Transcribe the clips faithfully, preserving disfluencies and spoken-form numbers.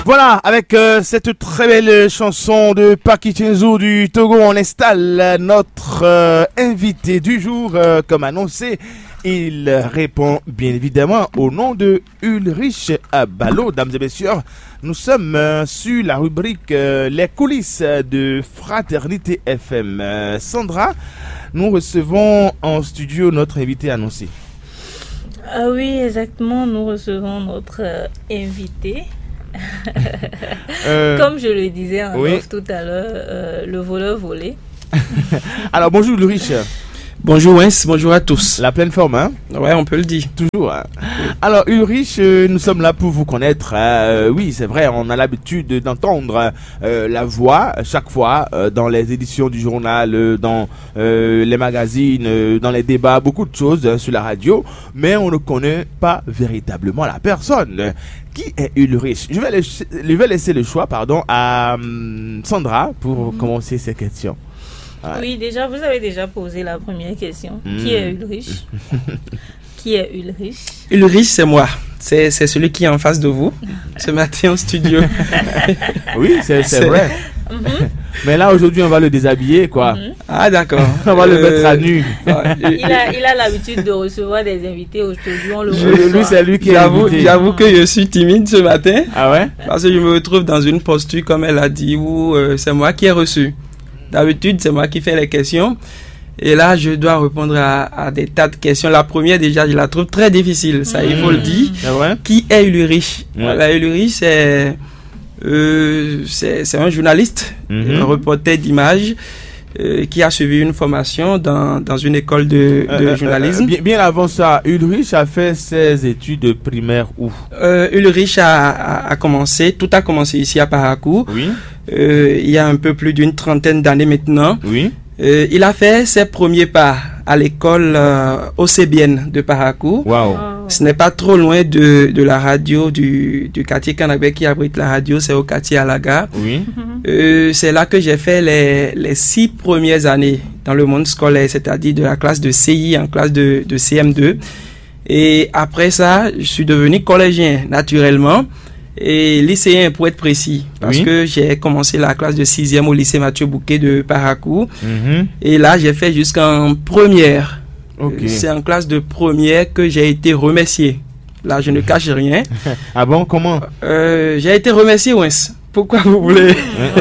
Voilà, avec euh, cette très belle chanson de Paki Chenzo du Togo, on installe notre euh, invité du jour, euh, comme annoncé. Il répond bien évidemment au nom de Ulrich Abalo. Dames et messieurs, nous sommes euh, sur la rubrique euh, Les coulisses de Fraternité F M. Euh, Sandra, nous recevons en studio notre invité annoncé. Ah oui, exactement, nous recevons notre euh, invité. euh, Comme je le disais en oui. off tout à l'heure, euh, le voleur volé. Alors bonjour Ulrich. Bonjour Wens, bonjour à tous. La pleine forme, hein? Ouais, on peut le dire. Toujours. Hein? Alors Ulrich, euh, nous sommes là pour vous connaître. Euh, oui, c'est vrai, on a l'habitude d'entendre euh, la voix chaque fois euh, dans les éditions du journal, euh, dans euh, les magazines, euh, dans les débats, beaucoup de choses euh, sur la radio, mais on ne connaît pas véritablement la personne. Qui est Ulrich? Je vais, laisser, je vais laisser le choix, pardon, à um, Sandra pour mmh. commencer ces questions. Ouais. Oui, déjà, vous avez déjà posé la première question. Mmh. Qui est Ulrich? Qui est Ulrich? Ulrich, c'est moi. C'est, c'est celui qui est en face de vous ce matin au studio. Oui, c'est, c'est, c'est vrai. Mm-hmm. Mais là, aujourd'hui, on va le déshabiller, quoi. Mm-hmm. Ah, d'accord. On va euh... le mettre à nu. il, a, il a l'habitude de recevoir des invités aujourd'hui. On le je, lui, c'est lui qui j'avoue, est J'avoue que je suis timide ce matin. Ah ouais? Parce que je me retrouve dans une posture, comme elle a dit, où euh, c'est moi qui ai reçu. D'habitude, c'est moi qui fais les questions. Et là, je dois répondre à, à des tas de questions. La première, déjà, je la trouve très difficile. Ça, mmh. il faut le dire. C'est vrai? Qui est Ulrich? Mmh. Voilà, Ulrich, c'est, euh, c'est, c'est un journaliste, mmh. un reporter d'images, euh, qui a suivi une formation dans, dans une école de, de euh, journalisme. Euh, bien, bien avant ça, Ulrich a fait ses études primaires où? euh, Ulrich a, a, a commencé, tout a commencé ici à Parakou. Oui. Euh, il y a un peu plus d'une trentaine d'années maintenant. Oui. Euh, il a fait ses premiers pas à l'école euh, Océbienne de Parakou. Wow. Ce n'est pas trop loin de, de la radio du, du quartier Canabé qui abrite la radio, c'est au quartier Alaga. Oui. Euh, c'est là que j'ai fait les, les six premières années dans le monde scolaire, c'est-à-dire de la classe de C I en classe de, de C M deux. Et après ça, je suis devenu collégien naturellement. Et lycéen pour être précis, parce oui. que j'ai commencé la classe de sixième au lycée Mathieu Bouquet de Parakou. Mm-hmm. Et là, j'ai fait jusqu'en première. Okay. C'est en classe de première que j'ai été remercié. Là, je ne cache rien. Ah bon, comment? euh, J'ai été remercié, Wens. Pourquoi vous voulez?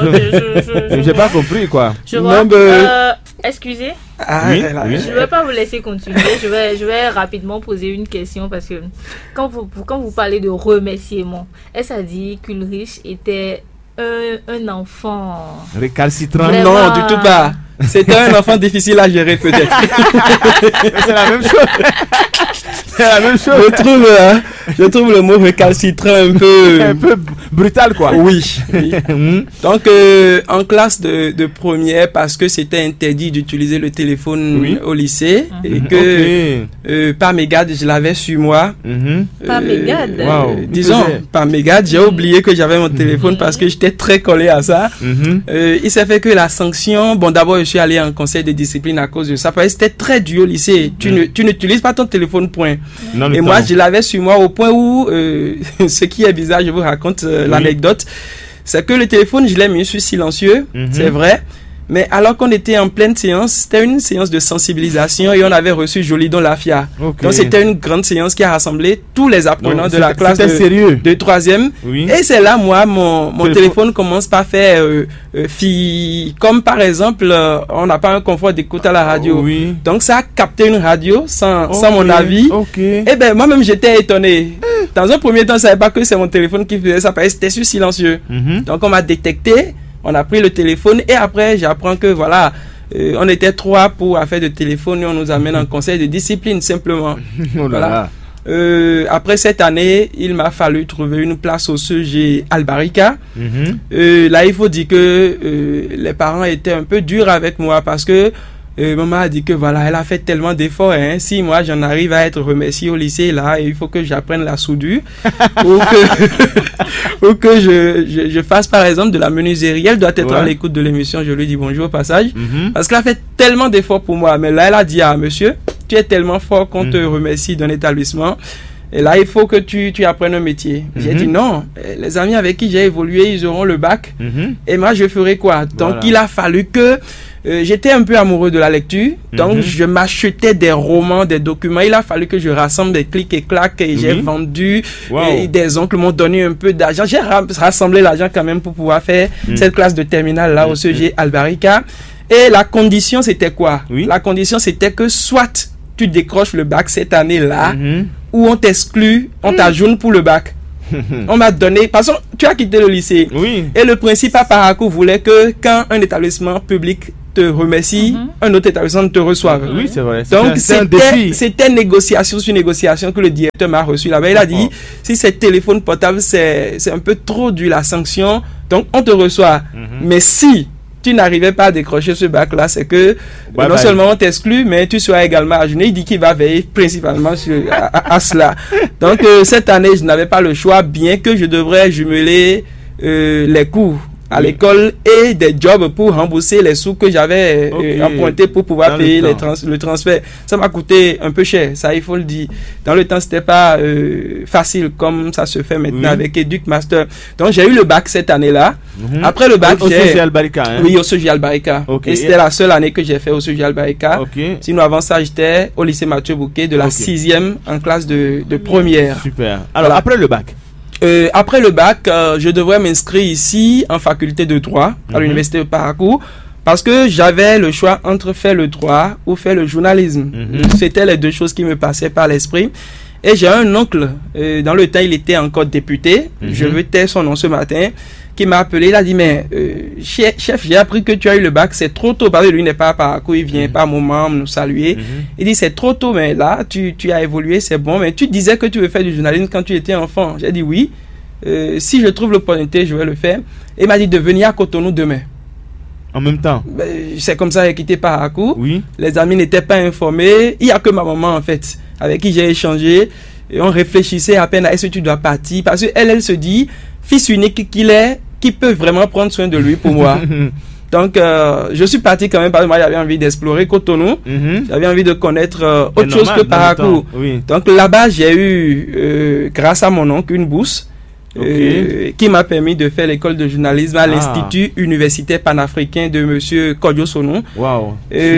Je n'ai pas compris, quoi. Je vois. Non, euh, excusez. Ah, oui, là, oui. Je ne vais pas vous laisser continuer. Je vais, je vais rapidement poser une question parce que quand vous, quand vous parlez de remerciement, est-ce à dire qu'Ulrich était un, un enfant récalcitrant? Vraiment... Non, du tout pas. C'était un enfant difficile à gérer peut-être. C'est la même chose. C'est la même chose. Je trouve, euh, je trouve le mot récalcitrant un peu... un peu brutal, quoi. Oui. oui. Donc, euh, en classe de, de première, parce que c'était interdit d'utiliser le téléphone oui. au lycée, mm-hmm. et que okay. euh, par mégarde, je l'avais sur moi. Mm-hmm. Euh, par mégarde wow. Disons, par mégarde, j'ai oublié que j'avais mon téléphone mm-hmm. parce que j'étais très collé à ça. Mm-hmm. Euh, il s'est fait que la sanction, bon, d'abord, je suis allé en conseil de discipline à cause de ça, parce que c'était très dur au lycée. Tu, mm-hmm. ne, tu n'utilises pas ton téléphone, point. Non, et moi, je l'avais sur moi au point où, euh, ce qui est bizarre, je vous raconte euh, oui. l'anecdote, c'est que le téléphone, je l'ai mis sur silencieux, mm-hmm. c'est vrai. Mais alors qu'on était en pleine séance, c'était une séance de sensibilisation et on avait reçu Jolidon Lafia. Okay. Donc c'était une grande séance qui a rassemblé tous les apprenants Donc, de la classe de, de troisième. Oui. Et c'est là, moi, mon, mon téléphone commence par faire euh, euh, fi, comme par exemple, euh, on n'a pas un confort d'écoute à la radio. Oh, oui. Donc ça a capté une radio sans, okay. sans mon avis. Okay. Et ben moi-même j'étais étonné. Dans un premier temps, je ne savais pas que c'est mon téléphone qui faisait ça, parce que c'était sur silencieux. Mm-hmm. Donc on m'a détecté. On a pris le téléphone et après j'apprends que voilà, euh, on était trois pour affaire de téléphone et on nous amène en conseil de discipline simplement. Oh là voilà. là. Euh, après cette année, il m'a fallu trouver une place au C G Albarica. Mm-hmm. Euh, là, il faut dire que euh, les parents étaient un peu durs avec moi parce que Euh, maman a dit que voilà, elle a fait tellement d'efforts, hein. Si moi j'en arrive à être remercié au lycée, là, il faut que j'apprenne la soudure ou que, ou que je, je, je fasse par exemple de la menuiserie. Elle doit être ouais. à l'écoute de l'émission, je lui dis bonjour au passage, mm-hmm. parce qu'elle a fait tellement d'efforts pour moi. Mais là, elle a dit, ah monsieur, tu es tellement fort qu'on mm-hmm. te remercie d'un établissement. Et là, il faut que tu, tu apprennes un métier. Mm-hmm. J'ai dit non. Les amis avec qui j'ai évolué, ils auront le bac. Mm-hmm. Et moi, je ferai quoi? Donc, voilà. Il a fallu que... Euh, j'étais un peu amoureux de la lecture. Donc, mm-hmm. je m'achetais des romans, des documents. Il a fallu que je rassemble des clics et claques. Et mm-hmm. j'ai vendu. Wow. Et des oncles m'ont donné un peu d'argent. J'ai rassemblé l'argent quand même pour pouvoir faire mm. cette classe de terminale là mm-hmm. au C E G Albarica. Et la condition, c'était quoi? Oui. La condition, c'était que soit tu décroches le bac cette année-là, mm-hmm. ou on t'exclut, on mm. t'ajoute pour le bac. On m'a donné, parce que tu as quitté le lycée. Oui. Et le principe à Parakou voulait que quand un établissement public te remercie, mm-hmm. un autre établissement te reçoive. Oui, c'est vrai. Donc, c'était, c'était négociation sur négociation que le directeur m'a reçu là-bas. Il a dit, oh. si c'est téléphone portable, c'est, c'est un peu trop dur la sanction, donc on te reçoit. Mm-hmm. Mais si tu n'arrivais pas à décrocher ce bac-là, c'est que bye non bye. Seulement on t'exclut, mais tu seras également ajourné. Il dit qu'il va veiller principalement sur, à, à, à cela. Donc, euh, cette année, je n'avais pas le choix, bien que je devrais jumeler euh, les cours à oui. l'école et des jobs pour rembourser les sous que j'avais okay. euh, empruntés pour pouvoir Dans payer le, les trans- le transfert. Ça m'a coûté un peu cher, ça il faut le dire. Dans le temps, c'était pas euh, facile comme ça se fait maintenant oui. avec Educ Master. Donc j'ai eu le bac cette année-là. Mm-hmm. Après le bac, au, j'ai... Au C E G Albarica, hein? Oui, au C E G Albarica. Okay. Et c'était la seule année que j'ai fait au C E G Albarica. Okay. Sinon, avant ça, j'étais au lycée Mathieu Bouquet de la okay. sixième en classe de, de première. Super. Alors, voilà. Après le bac Euh, après le bac, euh, je devrais m'inscrire ici en faculté de droit à mm-hmm. l'université de Parakou parce que j'avais le choix entre faire le droit ou faire le journalisme. Mm-hmm. C'était les deux choses qui me passaient par l'esprit. Et j'ai un oncle, euh, dans le temps il était encore député, mm-hmm. je veux taire son nom ce matin, qui m'a appelé, il a dit mais euh, chef, chef, j'ai appris que tu as eu le bac, c'est trop tôt, parce que lui n'est pas à Parakou, il vient mm-hmm. pas à mon membre nous saluer. Mm-hmm. Il dit c'est trop tôt, mais là tu, tu as évolué, c'est bon, mais tu disais que tu veux faire du journalisme quand tu étais enfant. J'ai dit oui, euh, si je trouve l'opportunité, je vais le faire. Et il m'a dit de venir à Cotonou demain. En même temps ben, c'est comme ça, j'ai quitté Parakou. Oui. Les amis n'étaient pas informés, il n'y a que ma maman en fait, avec qui j'ai échangé. Et on réfléchissait à peine à est-ce que tu dois partir, parce qu'elle, elle se dit, fils unique qu'il est, qui peut vraiment prendre soin de lui pour moi. Donc, euh, je suis parti quand même parce que moi, j'avais envie d'explorer Cotonou. Mm-hmm. J'avais envie de connaître euh, autre normal, chose que Parakou. Oui. Donc, là-bas, j'ai eu, euh, grâce à mon oncle, une bourse. Okay. Euh, qui m'a permis de faire l'école de journalisme à ah. l'Institut universitaire panafricain de monsieur Kodjo Sonou. Wow,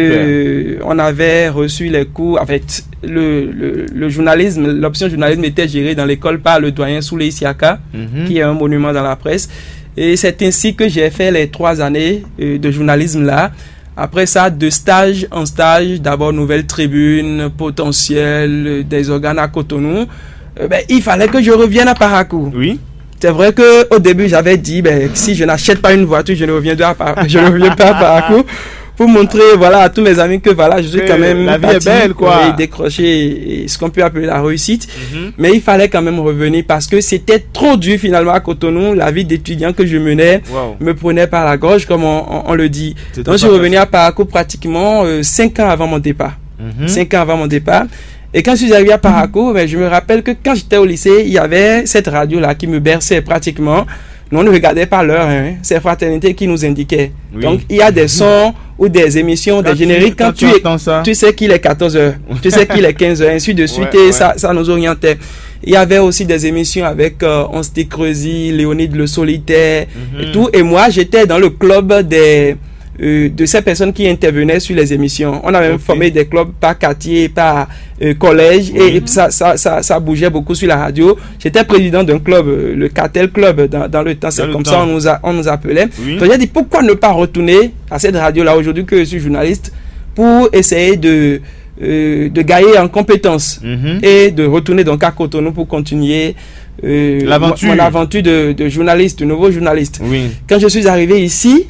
euh, on avait reçu les cours, en fait, le, le, le journalisme, l'option journalisme était gérée dans l'école par le doyen Souley Siaka, mm-hmm. qui est un monument dans la presse. Et c'est ainsi que j'ai fait les trois années euh, de journalisme là. Après ça, de stage en stage, d'abord Nouvelle Tribune, Potentiel, des organes à Cotonou. Euh, ben, il fallait que je revienne à Parakou. Oui. C'est vrai que au début j'avais dit ben si je n'achète pas une voiture, je ne reviendrai à Par- je ne reviens pas à Parakou pour montrer voilà à tous mes amis que voilà je suis que quand même la vie est belle quoi. Et décrocher ce qu'on peut appeler la réussite. Mm-hmm. Mais il fallait quand même revenir parce que c'était trop dur finalement à Cotonou. La vie d'étudiant que je menais wow. me prenait par la gorge comme on, on, on le dit. C'est Donc je suis revenu à Parakou pratiquement euh, cinq ans avant mon départ. Mm-hmm. Cinq ans avant mon départ. Et quand je suis arrivé à Parakou, ben, je me rappelle que quand j'étais au lycée, il y avait cette radio-là qui me berçait pratiquement. Nous, on ne regardait pas l'heure, hein. C'est Fraternité qui nous indiquait. Oui. Donc, il y a des sons ou des émissions, quand des génériques. Tu, quand, quand tu, tu, es, tu sais qu'il est quatorze heures, tu sais qu'il est quinze heures, ainsi de suite, ouais, et ouais. Ça, ça nous orientait. Il y avait aussi des émissions avec euh, Onsti Creuzy, Léonide le Solitaire, mm-hmm. et tout. Et moi, j'étais dans le club des... Euh, de ces personnes qui intervenaient sur les émissions. On a même okay. formé des clubs par quartier, par euh, collège, oui. et, et ça, ça, ça, ça bougeait beaucoup sur la radio. J'étais président d'un club, euh, le Cartel Club, dans, dans le temps, c'est dans comme ça on nous, a, on nous appelait. Oui. Donc j'ai dit, pourquoi ne pas retourner à cette radio-là aujourd'hui que je suis journaliste pour essayer de, euh, de gagner en compétences mm-hmm. et de retourner donc à Cotonou pour continuer euh, l'aventure. mon, mon aventure de, de journaliste, de nouveau journaliste. Oui. Quand je suis arrivé ici,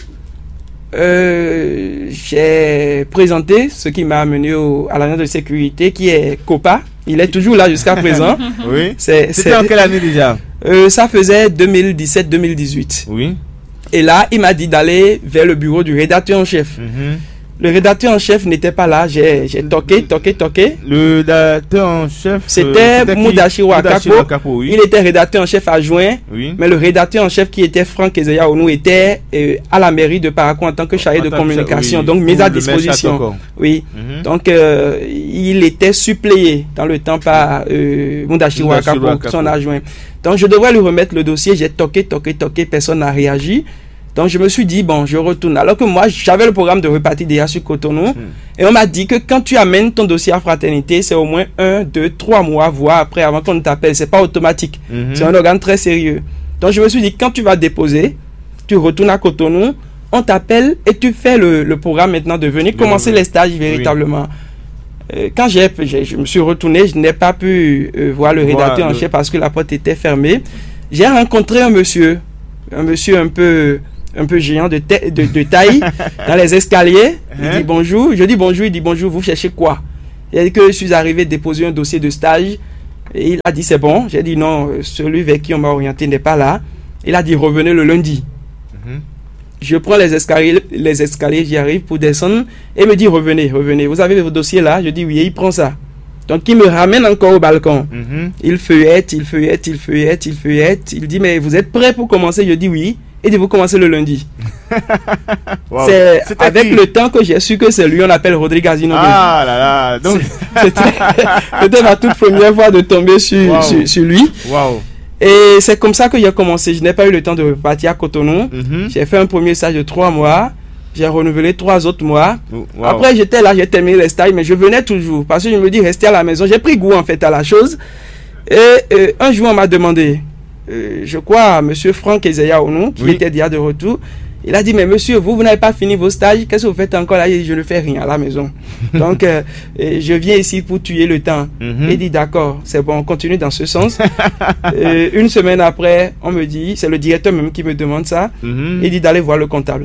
Euh, j'ai présenté ce qui m'a amené au, à l'agence de sécurité qui est COPA. Il est toujours là jusqu'à présent. Oui. C'est, C'était c'est, en quelle année déjà? euh, Ça faisait deux mille dix-sept deux mille dix-huit. Oui. Et là, il m'a dit d'aller vers le bureau du rédacteur en chef. Mm-hmm. Le rédacteur en chef n'était pas là. J'ai, j'ai toqué, toqué, toqué. Le rédacteur en chef, c'était euh, Moudachi Wakapo. Oui. Il était rédacteur en chef adjoint. Oui. Mais le rédacteur en chef qui était Franck Ezeya Onou était euh, à la mairie de Parakou en tant que chargé de communication. Oui. Donc, mise à disposition. Oui. Mm-hmm. Donc, euh, il était suppléé dans le temps par euh, Moudachi Wakapo, son adjoint. Donc, je devrais lui remettre le dossier. J'ai toqué, toqué, toqué. Personne n'a réagi. Donc, je me suis dit, bon, je retourne. Alors que moi, j'avais le programme de repartir déjà sur Cotonou. Mm. Et on m'a dit que quand tu amènes ton dossier à Fraternité, c'est au moins un, deux, trois mois, voire après, avant qu'on t'appelle. C'est pas automatique. Mm-hmm. C'est un organe très sérieux. Donc, je me suis dit, quand tu vas déposer, tu retournes à Cotonou, on t'appelle et tu fais le, le programme maintenant de venir commencer oui. les stages véritablement. Oui. Euh, quand j'ai, j'ai, je me suis retourné, je n'ai pas pu euh, voir le rédacteur voilà, en chef le... parce que la porte était fermée. J'ai rencontré un monsieur, un monsieur un peu... un peu géant de, ta- de, de taille dans les escaliers. Il hein? dit bonjour. Je dis bonjour. Il dit bonjour. Vous cherchez quoi? Il a dit que je suis arrivé déposer un dossier de stage. Et il a dit c'est bon. J'ai dit non, celui vers qui on m'a orienté n'est pas là. Il a dit revenez le lundi. Mm-hmm. Je prends les escaliers, les escaliers, j'y arrive pour descendre. Et il me dit revenez, revenez. Vous avez vos dossiers là? Je dis oui. Et il prend ça. Donc il me ramène encore au balcon. Mm-hmm. Il feuillette, il feuillette, il feuillette, il feuillette. Il dit mais vous êtes prêts pour commencer? Je dis oui. Et de vous commencer le lundi. Wow. C'est c'était avec qui? Le temps que j'ai su que c'est lui, on appelle Rodrigue Azino. Ah là là, donc c'était, c'était ma toute première fois de tomber sur, wow. sur, sur lui. Wow. Et c'est comme ça que j'ai commencé. Je n'ai pas eu le temps de repartir à Cotonou. Mm-hmm. J'ai fait un premier stage de trois mois. J'ai renouvelé trois autres mois. Wow. Après, j'étais là, j'ai terminé les stages, mais je venais toujours. Parce que je me dis, rester à la maison. J'ai pris goût en fait à la chose. Et euh, un jour, on m'a demandé, Euh, je crois, monsieur Franck Ezeya Onou, qui oui. était déjà de retour, il a dit, mais monsieur, vous, vous n'avez pas fini vos stages, qu'est-ce que vous faites encore là? Il dit, je ne fais rien à la maison. Donc, euh, je viens ici pour tuer le temps. Mm-hmm. Il dit, d'accord, c'est bon, on continue dans ce sens. euh, une semaine après, on me dit, c'est le directeur même qui me demande ça, mm-hmm. il dit d'aller voir le comptable.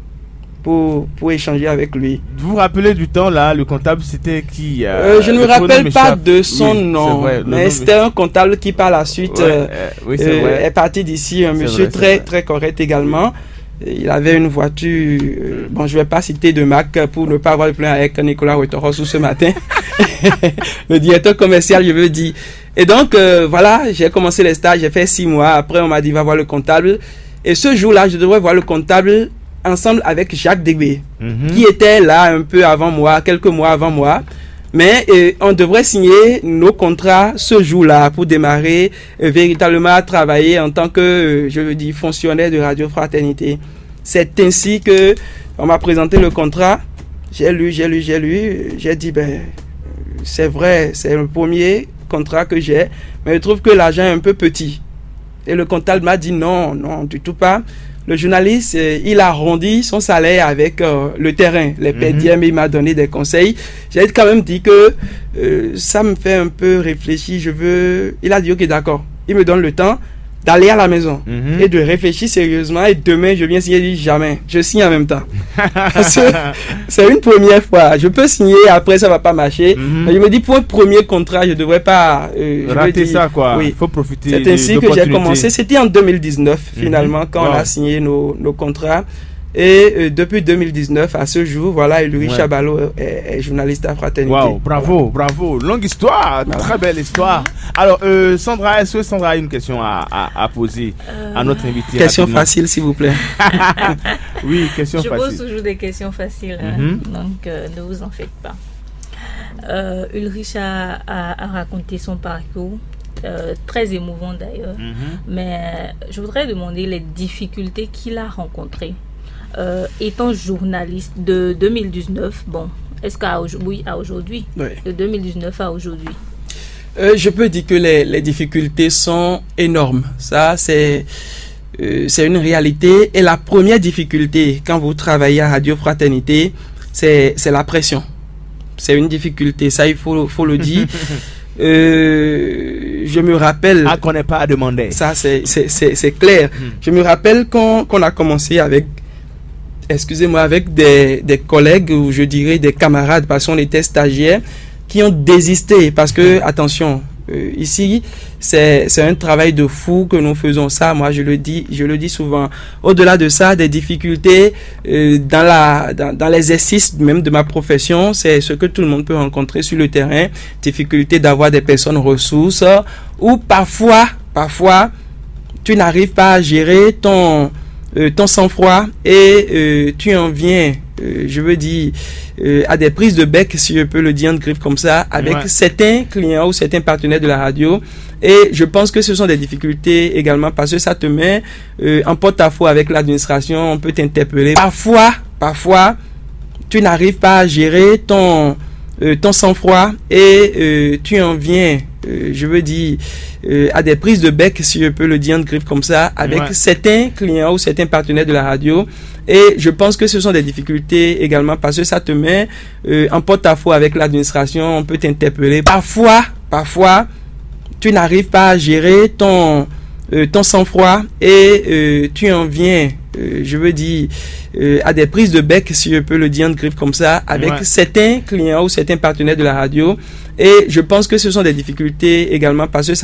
Pour, pour échanger avec lui. Vous vous rappelez du temps là, le comptable c'était qui? euh, euh, Je ne me rappelle pas de son oui, nom, vrai, mais nom c'était un comptable qui par la suite ouais, euh, oui, euh, est parti d'ici, un c'est monsieur vrai, très très correct également. Oui. Il avait une voiture, euh, bon je ne vais pas citer de marque pour ne pas avoir le problème avec Nicolas Ouettoro ce matin. Le directeur commercial, je veux dire. Et donc euh, voilà, j'ai commencé les stages, j'ai fait six mois. Après on m'a dit va voir le comptable. Et ce jour-là, je devrais voir le comptable ensemble avec Jacques Degbé, mm-hmm. qui était là un peu avant moi, quelques mois avant moi. Mais euh, on devrait signer nos contrats ce jour-là pour démarrer euh, véritablement à travailler en tant que, euh, je veux dire, fonctionnaire de Radio Fraternité. C'est ainsi que on m'a présenté le contrat. J'ai lu, j'ai lu, j'ai lu. J'ai dit, ben, c'est vrai, c'est le premier contrat que j'ai, mais je trouve que l'argent est un peu petit. Et le comptable m'a dit non, non, du tout pas. Le journaliste, euh, il a arrondi son salaire avec euh, le terrain, les P D M, mm-hmm. il m'a donné des conseils. J'ai quand même dit que euh, ça me fait un peu réfléchir. Je veux. Il a dit ok, d'accord. Il me donne le temps d'aller à la maison mm-hmm. et de réfléchir sérieusement. Et demain, je viens signer. Il dit jamais. Je signe en même temps. Parce que c'est une première fois. Je peux signer, après ça va pas marcher. Mm-hmm. Mais je me dis pour un premier contrat, je devrais pas euh, rater dire, ça quoi. Oui. Faut profiter. C'est ainsi que j'ai commencé. C'était en deux mille dix-neuf mm-hmm. finalement quand wow. on a signé nos, nos contrats. Et euh, depuis deux mille dix-neuf à ce jour, voilà, Louis ouais. Chabalo est, est journaliste à Fraternité. Wow, bravo, voilà. bravo. Longue histoire, voilà. Très belle histoire. Alors, euh, Sandra, est-ce que Sandra a une question à, à, à poser euh... à notre invité? Question rapidement. Facile, s'il vous plaît. Oui, question Je facile. Je pose toujours des questions faciles, hein, mm-hmm. donc euh, ne vous en faites pas. Euh, Ulrich a, a, a raconté son parcours. Euh, très émouvant d'ailleurs, mm-hmm. mais je voudrais demander les difficultés qu'il a rencontrées. Euh, étant journaliste de deux mille dix-neuf, bon, est-ce qu'à oui, à aujourd'hui, oui. de deux mille dix-neuf à aujourd'hui, euh, je peux dire que les, les difficultés sont énormes. Ça, c'est euh, c'est une réalité. Et la première difficulté, quand vous travaillez à Radio Fraternité, c'est c'est la pression. C'est une difficulté. Ça, il faut faut le dire. Euh, je me rappelle. Ah, qu'on n'est pas à demander. Ça, c'est c'est c'est, c'est clair. Hmm. Je me rappelle qu'on qu'on a commencé avec. Excusez-moi, avec des, des collègues ou je dirais des camarades parce qu'on était stagiaires qui ont désisté parce que, attention, Euh, ici, c'est c'est un travail de fou que nous faisons ça. Moi, je le dis, je le dis souvent. Au-delà de ça, des difficultés euh, dans la dans, dans l'exercice même de ma profession, c'est ce que tout le monde peut rencontrer sur le terrain. Difficulté d'avoir des personnes ressources ou parfois, parfois, tu n'arrives pas à gérer ton Euh, ton sang-froid et euh, tu en viens, euh, je veux dire, euh, à des prises de bec, si je peux le dire en griffe comme ça, avec ouais. certains clients ou certains partenaires de la radio. Et je pense que ce sont des difficultés également parce que ça te met euh, en porte-à-faux avec l'administration, on peut t'interpeller. Parfois, parfois, tu n'arrives pas à gérer ton euh, ton sang-froid et euh, tu en viens, euh, je veux dire, euh, à des prises de bec, si je peux le dire en griffe comme ça, avec ouais. certains clients ou certains partenaires de la radio. Et je pense que ce sont des difficultés également parce que ça te met euh, en porte-à-faux avec l'administration, on peut t'interpeller. Parfois, parfois, tu n'arrives pas à gérer ton euh, ton sang-froid et euh, tu en viens, euh, je veux dire, euh, à des prises de bec, si je peux le dire en griffe comme ça, avec ouais. certains clients ou certains partenaires de la radio. Et je pense que ce sont des difficultés également parce que ça